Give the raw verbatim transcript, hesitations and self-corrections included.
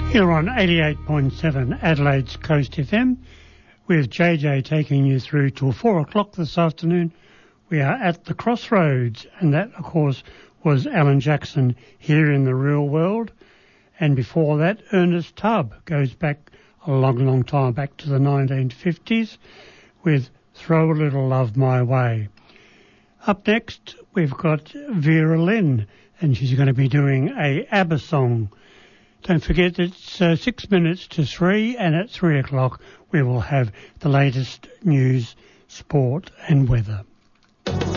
Here on eighty-eight point seven Adelaide's Coast F M, with J J taking you through till four o'clock this afternoon. We are at the Crossroads, and that, of course, was Alan Jackson, Here in the Real World. And before that, Ernest Tubb goes back a long, long time, back to the nineteen fifties, with Throw a Little Love My Way. Up next, we've got Vera Lynn, and she's going to be doing a ABBA song. Don't forget it's uh, six minutes to three, and at three o'clock we will have the latest news, sport and weather.